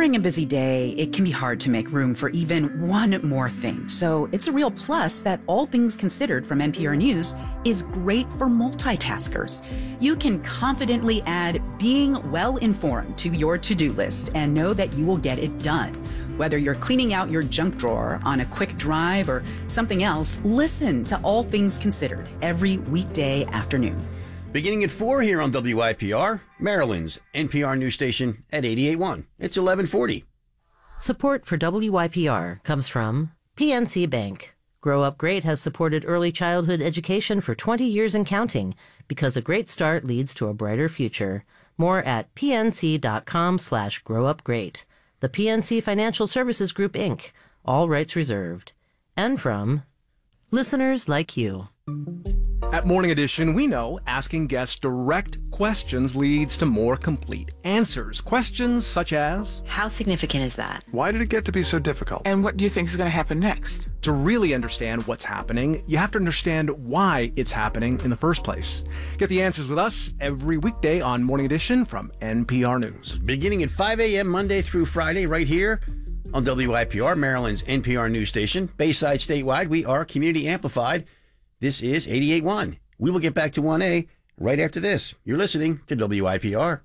During a busy day, it can be hard to make room for even one more thing. So it's a real plus that All Things Considered from NPR News is great for multitaskers. You can confidently add being well informed to your to-do list and know that you will get it done. Whether you're cleaning out your junk drawer on a quick drive or something else, listen to All Things Considered every weekday afternoon. Beginning at 4 here on WYPR, Maryland's NPR news station at 88.1. It's 1140. Support for WYPR comes from PNC Bank. Grow Up Great has supported early childhood education for 20 years and counting because a great start leads to a brighter future. More at pnc.com/growupgreat. The PNC Financial Services Group, Inc. All rights reserved. And from listeners like you. At Morning Edition, we know asking guests direct questions leads to more complete answers. Questions such as, how significant is that? Why did it get to be so difficult? And what do you think is going to happen next? To really understand what's happening, you have to understand why it's happening in the first place. Get the answers with us every weekday on Morning Edition from NPR News. Beginning at 5 a.m. Monday through Friday right here on WYPR, Maryland's NPR news station. Bayside statewide, we are community amplified. This is 88.1. We will get back to 1A right after this. You're listening to WYPR.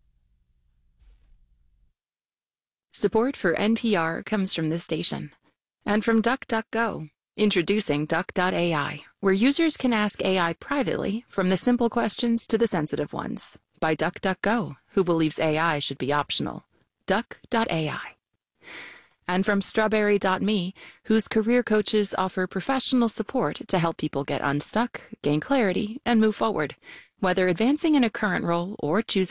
Support for NPR comes from this station and from DuckDuckGo. Introducing Duck.ai, where users can ask AI privately from the simple questions to the sensitive ones. By DuckDuckGo, who believes AI should be optional. Duck.ai. And from Strawberry.me, whose career coaches offer professional support to help people get unstuck, gain clarity, and move forward, whether advancing in a current role or choosing